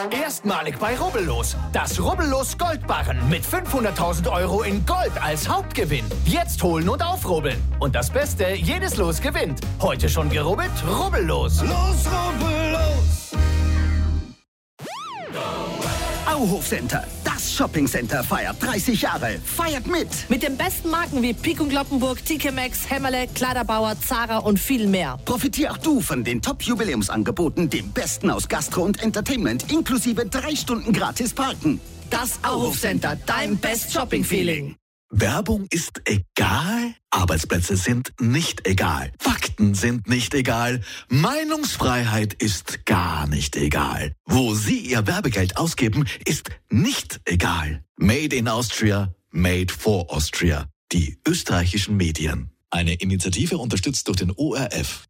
Erstmalig bei Rubbellos. Das Rubbellos Goldbarren mit 500.000 Euro in Gold als Hauptgewinn. Jetzt holen und aufrubbeln. Und das Beste, jedes Los gewinnt. Heute schon gerubbelt? Rubbellos. Los, Rubbellos! Auhof Center, das Shoppingcenter feiert 30 Jahre. Feiert mit! Mit den besten Marken wie Pik und Kloppenburg, TK Maxx, Hämmerle, Kleiderbauer, Zara und viel mehr. Profitier auch du von den Top-Jubiläumsangeboten, dem Besten aus Gastro und Entertainment, inklusive 3 Stunden gratis Parken. Das Auhof Center, dein Best Shopping Feeling. Werbung ist egal, Arbeitsplätze sind nicht egal, Fakten sind nicht egal, Meinungsfreiheit ist gar nicht egal. Wo Sie Ihr Werbegeld ausgeben, ist nicht egal. Made in Austria, made for Austria. Die österreichischen Medien. Eine Initiative unterstützt durch den ORF.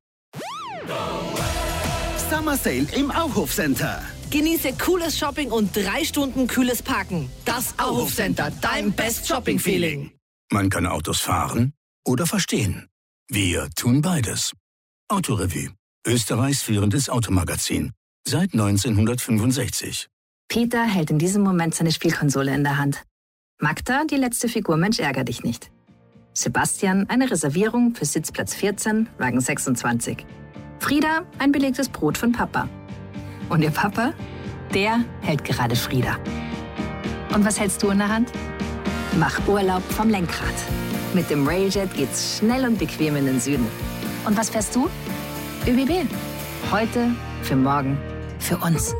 Summer Sale im Auhof Center. Genieße cooles Shopping und 3 Stunden kühles Parken. Das Auhof Center, dein Best Shopping Feeling. Man kann Autos fahren oder verstehen. Wir tun beides. Autorevue, Österreichs führendes Automagazin. Seit 1965. Peter hält in diesem Moment seine Spielkonsole in der Hand. Magda, die letzte Figur Mensch ärger dich nicht. Sebastian, eine Reservierung für Sitzplatz 14, Wagen 26. Frieda, ein belegtes Brot von Papa. Und ihr Papa, der hält gerade Frieda. Und was hältst du in der Hand? Mach Urlaub vom Lenkrad. Mit dem Railjet geht's schnell und bequem in den Süden. Und was fährst du? ÖBB. Heute, für morgen, für uns.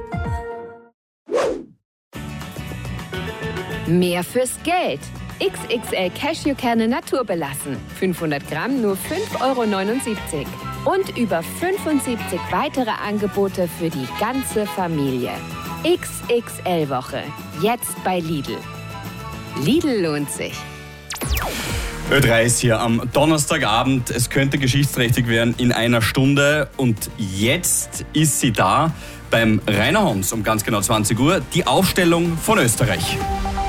Mehr fürs Geld. XXL Cashewkerne naturbelassen. 500 Gramm nur 5,79 €. Und über 75 weitere Angebote für die ganze Familie. XXL-Woche. Jetzt bei Lidl. Lidl lohnt sich. Ö3 ist hier am Donnerstagabend. Es könnte geschichtsträchtig werden in einer Stunde. Und jetzt ist sie da beim Rainer Hons um ganz genau 20 Uhr. Die Aufstellung von Österreich.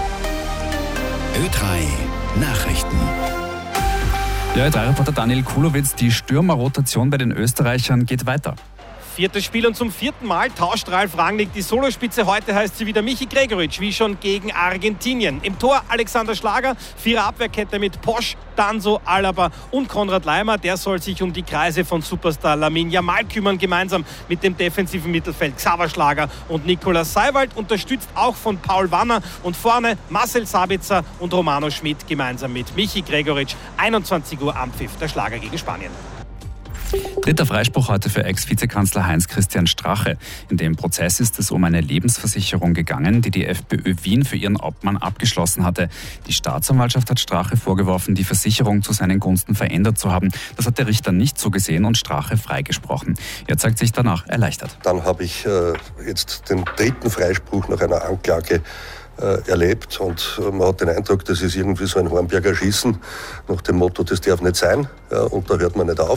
Ö3 Nachrichten. Der Ö3-Reporter Daniel Kulowitz, die Stürmerrotation bei den Österreichern geht weiter. 4. Spiel und zum 4. Mal tauscht Ralf Rangnick die Solospitze. Heute heißt sie wieder Michi Gregoritsch, wie schon gegen Argentinien. Im Tor Alexander Schlager, 4er Abwehrkette mit Posch, Danso, Alaba und Konrad Laimer. Der soll sich um die Kreise von Superstar Lamine Yamal kümmern, gemeinsam mit dem defensiven Mittelfeld Xaver Schlager und Nikolaus Seiwald, unterstützt auch von Paul Wanner. Und vorne Marcel Sabitzer und Romano Schmidt gemeinsam mit Michi Gregoritsch. 21 Uhr Anpfiff, der Schlager gegen Spanien. Dritter Freispruch heute für Ex-Vizekanzler Heinz-Christian Strache. In dem Prozess ist es um eine Lebensversicherung gegangen, die die FPÖ Wien für ihren Obmann abgeschlossen hatte. Die Staatsanwaltschaft hat Strache vorgeworfen, die Versicherung zu seinen Gunsten verändert zu haben. Das hat der Richter nicht so gesehen und Strache freigesprochen. Er zeigt sich danach erleichtert. Dann habe ich jetzt den 3. Freispruch nach einer Anklage erlebt und man hat den Eindruck, das ist irgendwie so ein Hornberger Schießen nach dem Motto, das darf nicht sein, und da hört man nicht auf.